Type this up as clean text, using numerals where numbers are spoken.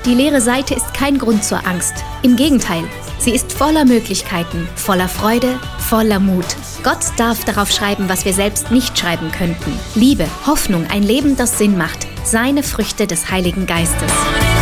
Die leere Seite ist kein Grund zur Angst. Im Gegenteil, sie ist voller Möglichkeiten, voller Freude, voller Mut. Gott darf darauf schreiben, was wir selbst nicht schreiben könnten. Liebe, Hoffnung, ein Leben, das Sinn macht. Seine Früchte des Heiligen Geistes.